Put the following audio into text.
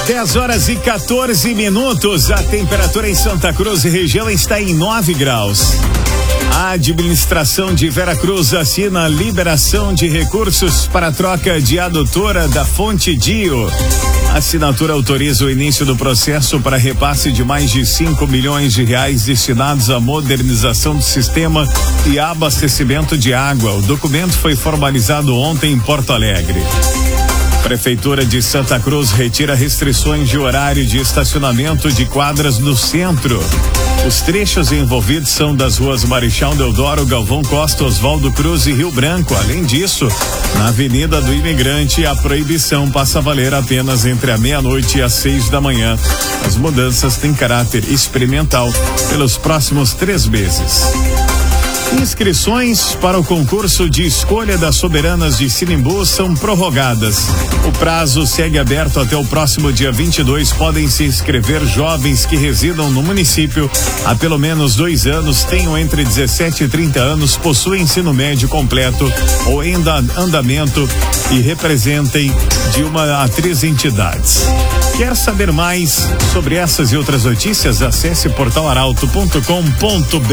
10h14. A temperatura em Santa Cruz e região está em 9 graus. A administração de Veracruz assina a liberação de recursos para a troca de adutora da Fonte Dio. A assinatura autoriza o início do processo para repasse de mais de 5 milhões de reais destinados à modernização do sistema e abastecimento de água. O documento foi formalizado ontem em Porto Alegre. Prefeitura de Santa Cruz retira restrições de horário de estacionamento de quadras no centro. Os trechos envolvidos são das ruas Marechal Deodoro, Galvão Costa, Oswaldo Cruz e Rio Branco. Além disso, na Avenida do Imigrante, a proibição passa a valer apenas entre a meia-noite e às 6 da manhã. As mudanças têm caráter experimental pelos próximos 3 meses. Inscrições para o concurso de escolha das soberanas de Sinimbu são prorrogadas. O prazo segue aberto até o próximo dia 22. Podem se inscrever jovens que residam no município há pelo menos 2 anos, tenham entre 17 e 30 anos, possuem ensino médio completo ou em andamento e representem de uma a 3 entidades. Quer saber mais sobre essas e outras notícias? Acesse portalaralto.com.br.